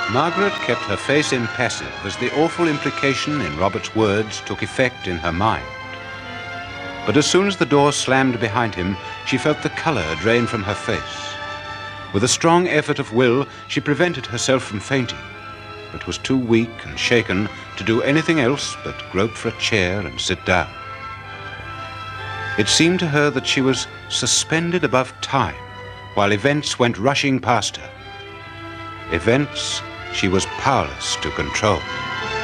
Margaret kept her face impassive as the awful implication in Robert's words took effect in her mind. But as soon as the door slammed behind him, she felt the color drain from her face. With a strong effort of will, she prevented herself from fainting, but was too weak and shaken to do anything else but grope for a chair and sit down. It seemed to her that she was suspended above time, while events went rushing past her. Events she was powerless to control.